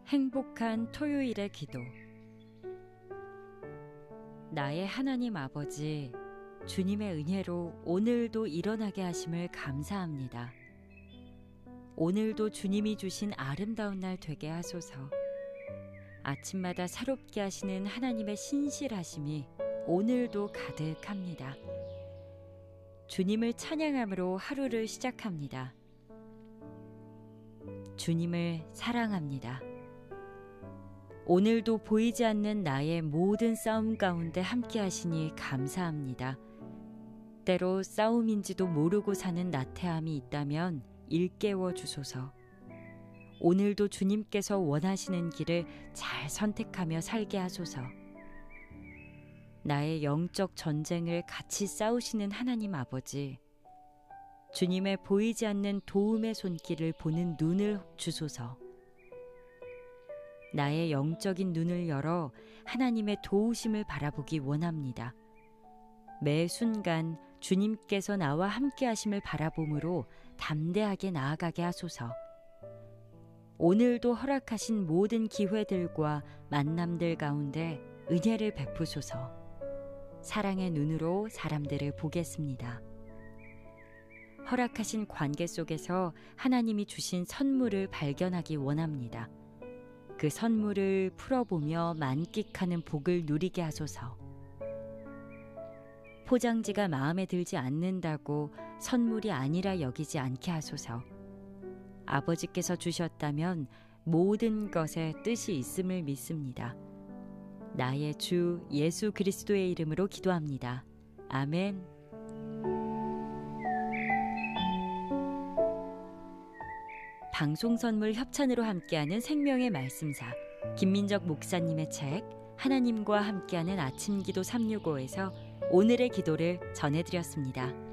행복한 토요일의 기도. 나의 하나님 아버지, 주님의 은혜로 오늘도 일어나게 하심을 감사합니다. 오늘도 주님이 주신 아름다운 날 되게 하소서. 아침마다 새롭게 하시는 하나님의 신실하심이 오늘도 가득합니다. 주님을 찬양함으로 하루를 시작합니다. 주님을 사랑합니다. 오늘도 보이지 않는 나의 모든 싸움 가운데 함께 하시니 감사합니다. 때로 싸움인지도 모르고 사는 나태함이 있다면 일깨워 주소서. 오늘도 주님께서 원하시는 길을 잘 선택하며 살게 하소서. 나의 영적 전쟁을 같이 싸우시는 하나님 아버지, 주님의 보이지 않는 도움의 손길을 보는 눈을 주소서. 나의 영적인 눈을 열어 하나님의 도우심을 바라보기 원합니다. 매 순간 주님께서 나와 함께 하심을 바라봄으로 담대하게 나아가게 하소서. 오늘도 허락하신 모든 기회들과 만남들 가운데 은혜를 베푸소서. 사랑의 눈으로 사람들을 보겠습니다. 허락하신 관계 속에서 하나님이 주신 선물을 발견하기 원합니다. 그 선물을 풀어보며 만끽하는 복을 누리게 하소서. 포장지가 마음에 들지 않는다고 선물이 아니라 여기지 않게 하소서. 아버지께서 주셨다면 모든 것에 뜻이 있음을 믿습니다. 나의 주 예수 그리스도의 이름으로 기도합니다. 아멘. 방송 선물 협찬으로 함께하는 생명의 말씀사 김민적 목사님의 책 하나님과 함께하는 아침 기도 365에서 오늘의 기도를 전해드렸습니다.